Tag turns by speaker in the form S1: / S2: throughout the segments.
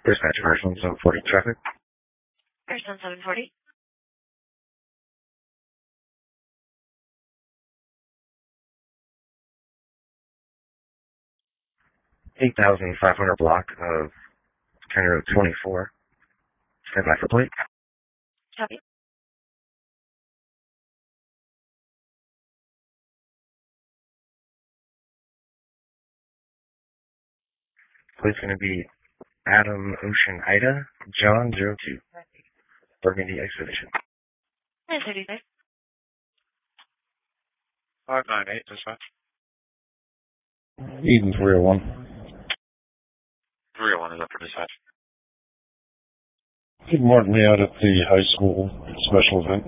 S1: Dispatch, Carson 740 traffic.
S2: Carson 740.
S1: 8,500 block of County Road 24. Stand by for plate.
S2: Copy.
S1: Plate's going to be Adam Ocean Ida John 02. Burgundy Expedition.
S2: 936.
S3: 598, dispatch.
S4: Eden 301.
S3: 301 is up for dispatch.
S4: Good morning, me out at the high school special event.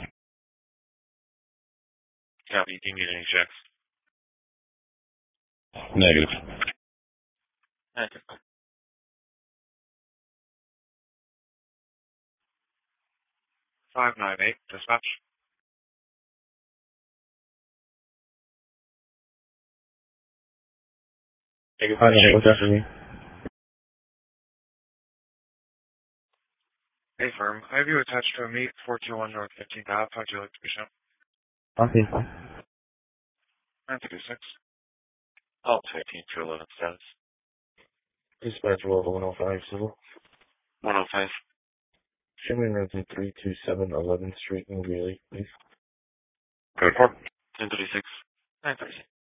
S3: Copy. Do you need any checks?
S4: Negative.
S3: Negative. 598, dispatch.
S1: Negative. What's that for me?
S3: Hey, firm. I have you attached to a meet 421 North 15th Ave. How'd you like to be shown?
S1: Okay.
S3: 936. Oh, 15 to 11 status.
S1: Dispatch roll 105 civil.
S3: 105.
S1: Show me roads in 327 11th Street in Greeley, please.
S3: Code 4. 1036. 936.